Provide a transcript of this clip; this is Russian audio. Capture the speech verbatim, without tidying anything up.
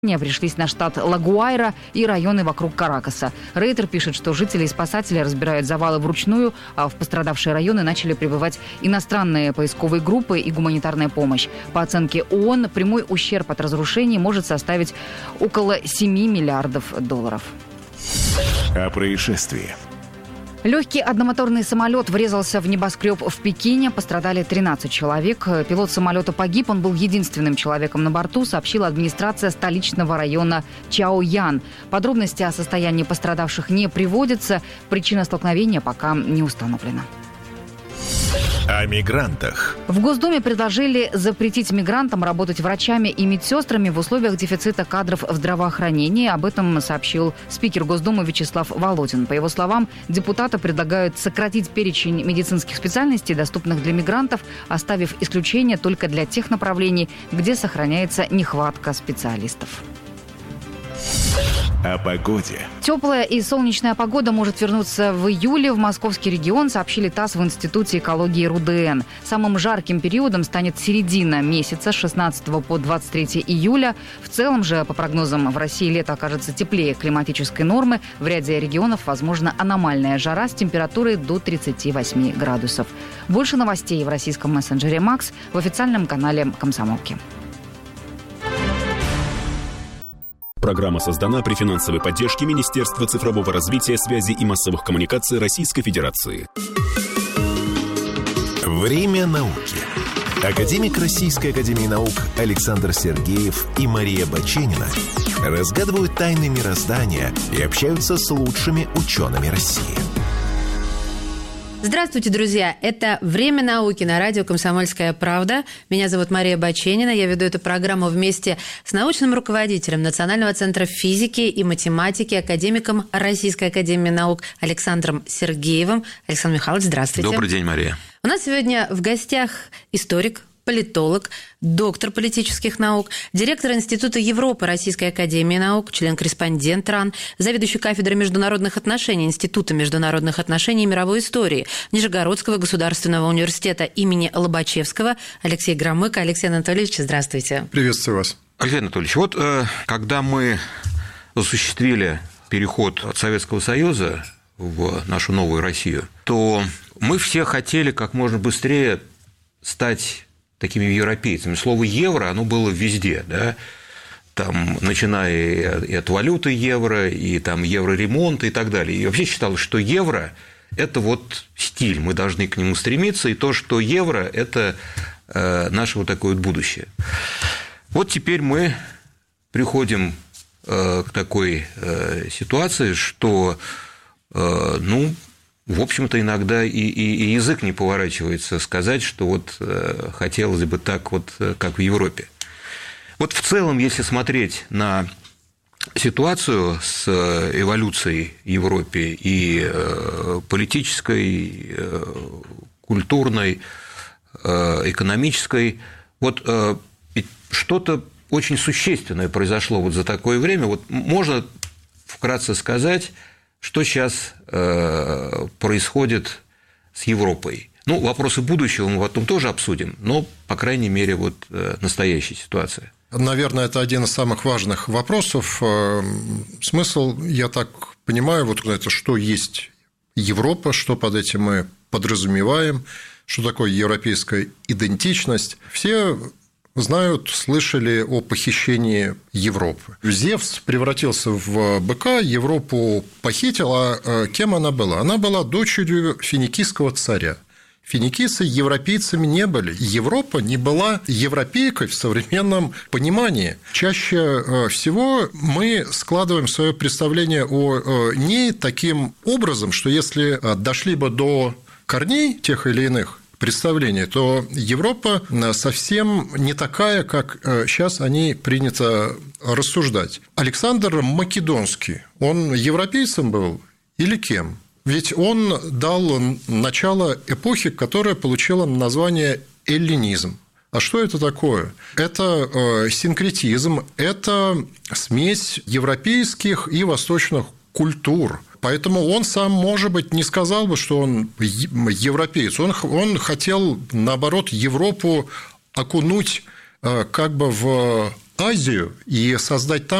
пришлись на штат Ла-Гуайра и районы вокруг Каракаса. Рейтер пишет, что жители и спасатели разбирают завалы вручную, а в пострадавшие районы начали прибывать иностранные поисковые группы и гуманитарная помощь. По оценке ООН, прямой ущерб от разрушений может составить около семи миллиардов долларов. О происшествии. Легкий одномоторный самолет врезался в небоскреб в Пекине. Пострадали тринадцать человек. Пилот самолета погиб. Он был единственным человеком на борту, сообщила администрация столичного района Чаоян. Подробности о состоянии пострадавших не приводятся. Причина столкновения пока не установлена. О мигрантах. В Госдуме предложили запретить мигрантам работать врачами и медсестрами в условиях дефицита кадров в здравоохранении. Об этом сообщил спикер Госдумы Вячеслав Володин. По его словам, депутаты предлагают сократить перечень медицинских специальностей, доступных для мигрантов, оставив исключение только для тех направлений, где сохраняется нехватка специалистов. О погоде. Теплая и солнечная погода может вернуться в июле в московский регион, сообщили ТАСС в Институте экологии РУДН. Самым жарким периодом станет середина месяца с шестнадцатого по двадцать третье июля. В целом же, по прогнозам, в России лето окажется теплее климатической нормы. В ряде регионов возможна аномальная жара с температурой до тридцати восьми градусов. Больше новостей в российском мессенджере «Макс» в официальном канале «Комсомолки». Программа создана при финансовой поддержке Министерства цифрового развития, связи и массовых коммуникаций Российской Федерации. Время науки. Академик Российской академии наук Александр Сергеев и Мария Баченина разгадывают тайны мироздания и общаются с лучшими учеными России. Здравствуйте, друзья! Это «Время науки» на радио «Комсомольская правда». Меня зовут Мария Баченина. Я веду эту программу вместе с научным руководителем Национального центра физики и математики, академиком Российской академии наук Александром Сергеевым. Александр Михайлович, здравствуйте. Добрый день, Мария. У нас сегодня в гостях историк, политолог, доктор политических наук, директор Института Европы Российской академии наук, член-корреспондент РАН, заведующий кафедрой международных отношений Института международных отношений и мировой истории Нижегородского государственного университета имени Лобачевского Алексей Громыко. Алексей Анатольевич, здравствуйте. Приветствую вас. Алексей Анатольевич, вот когда мы осуществили переход от Советского Союза в нашу новую Россию, то мы все хотели как можно быстрее стать такими европейцами. Слово «евро», оно было везде, да? Там, начиная и от валюты евро, и там евроремонт и так далее. И вообще считалось, что евро – это вот стиль, мы должны к нему стремиться, и то, что евро – это наше вот такое вот будущее. Вот теперь мы приходим к такой ситуации, что, ну, в общем-то, иногда и, и, и язык не поворачивается сказать, что вот э, хотелось бы так вот, как в Европе. Вот в целом, если смотреть на ситуацию с эволюцией в Европе и э, политической, э, культурной, э, экономической, вот э, что-то очень существенное произошло вот за такое время. Вот можно вкратце сказать, что сейчас э, происходит с Европой. Ну, вопросы будущего мы потом тоже обсудим, но, по крайней мере, вот э, настоящая ситуация. Наверное, это один из самых важных вопросов. Смысл, я так понимаю, вот это что есть Европа, что под этим мы подразумеваем, что такое европейская идентичность. Все знают, слышали о похищении Европы. Зевс превратился в быка, Европу похитил, а кем она была? Она была дочерью финикийского царя. Финикийцы европейцами не были. Европа не была европейкой в современном понимании. Чаще всего мы складываем свое представление о ней таким образом, что если дошли бы до корней тех или иных представлений, то Европа совсем не такая, как сейчас о ней принято рассуждать. Александр Македонский, он европейцем был или кем? Ведь он дал начало эпохи, которая получила название эллинизм. А что это такое? Это синкретизм, это смесь европейских и восточных культур. Поэтому он сам, может быть, не сказал бы, что он европеец. Он, он хотел, наоборот, Европу окунуть как бы в Азию и создать там